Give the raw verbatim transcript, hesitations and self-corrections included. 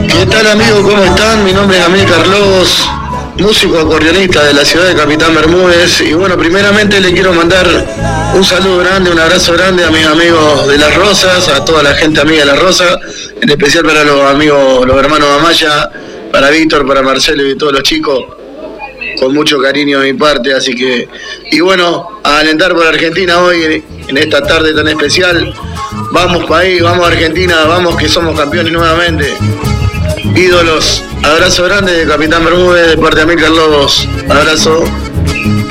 ¿Qué tal, amigos? ¿Cómo están? Mi nombre es Amílcar Lobos, músico acordeonista de la ciudad de Capitán Bermúdez. Y bueno, primeramente le quiero mandar un saludo grande, un abrazo grande a mis amigos de Las Rosas, a toda la gente amiga de Las Rosas, en especial para los amigos, los hermanos Amaya, para Víctor, para Marcelo y todos los chicos, con mucho cariño de mi parte. Así que, y bueno, a alentar por Argentina hoy, en esta tarde tan especial. Vamos país, vamos a Argentina, vamos que somos campeones nuevamente. Ídolos, abrazo grande de Capitán Bermúdez, de parte de Amílcar Lobos, abrazo.